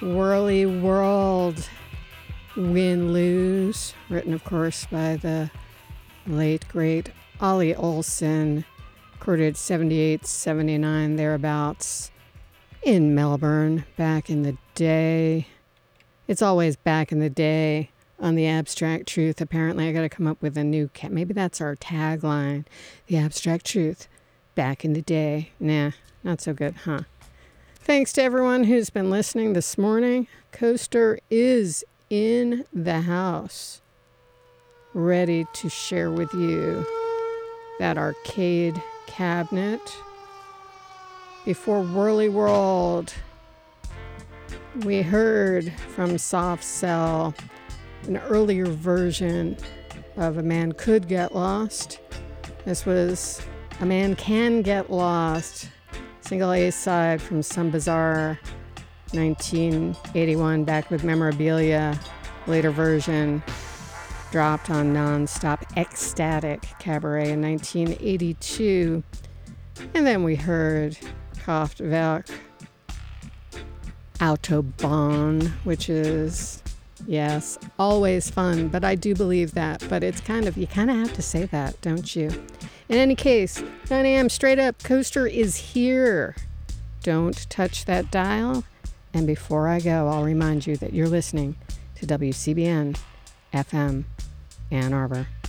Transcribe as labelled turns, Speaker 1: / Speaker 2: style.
Speaker 1: Whirly World, Win Lose, written of course by the late great Ollie Olsen, recorded 78, 79 thereabouts in Melbourne back in the day. It's always back in the day on the Abstract Truth. Apparently I got to come up with a new maybe that's our tagline. The Abstract Truth, back in the day. Nah, not so good, huh? Thanks to everyone who's been listening this morning. Coaster is in the house, ready to share with you that arcade cabinet. Before Whirly World, we heard from Soft Cell an earlier version of A Man Could Get Lost. This was A Man Can Get Lost, single A-side from some bizarre 1981 Back with Memorabilia, later version dropped on Non-Stop Ecstatic Cabaret in 1982. And then we heard Kraftwerk Autobahn, which is, yes, always fun, but I do believe that. But it's you kind of have to say that, don't you? In any case, 9 a.m. straight up, Coaster is here. Don't touch that dial. And before I go, I'll remind you that you're listening to WCBN FM Ann Arbor.